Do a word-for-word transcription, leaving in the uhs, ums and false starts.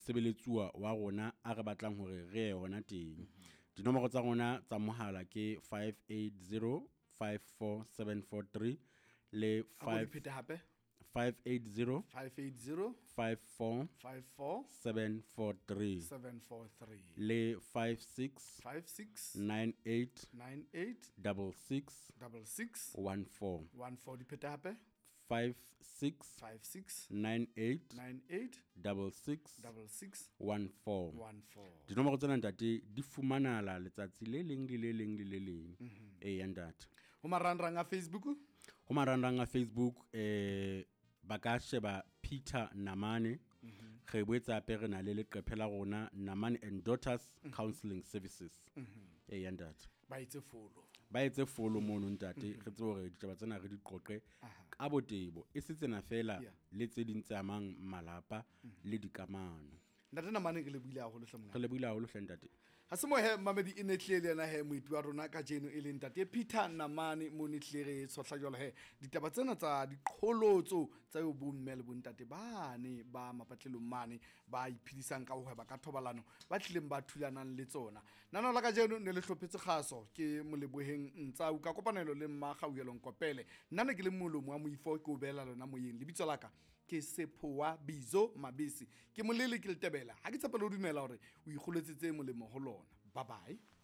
sebeletsuwa wa rona a re batlang hore re ye hona teng. Dinomoro tsa rona tsa mohala ke five eight zero five four seven four three le five five eight zero five eight zero five four five four seven four three seven four three le five six five six nine eight nine eight double six double six one four one four di pheta hape five six five six nine eight nine eight double six double six one four one four. Dinomoro tsena ntate di fumanala letsatsi le leng le le leng le le leng e ya ntate. Ho marangrang a Facebook Ho marangrang a Facebook eh ba ka sheba Peter Namane re boetsa pe re na le leqephe la rona Namane and Daughters Counseling Services e ya ntate. ba itse follow ba etse follow mono ntate re tse hore ditaba tsena re di qoqe ka botebo e se tsena fela le tse ding tse amang malapa le dikamano. ntate Namane ke le buile haholo hlomonga Re le buile haholo hle ntate. ha se mo he mamedi e netlele yana he moiti wa rona ka jeno e le ntate Peter Namane mo netlere tsohla jwale he ditaba tsena tsa diqholotso tsa yo bomme le bontate bane ba mapatlelo mane ba iphidisang ka ho heba ka thobalano ba tlileng ba thulanang le tsona nana la ka jeno ne le hlophetse kgaso ke moleboheng ntsa u ka kopanelo le mma gauyelong kopele nna ke le molomo wa moifo ke o bela lona moyeng le bitso laka ke Sephowa Bizo Mabisi ke molele ke le tebela ha ke tshepela o dumela hore o ikgoletsetse molemo ho lona. Bye bye.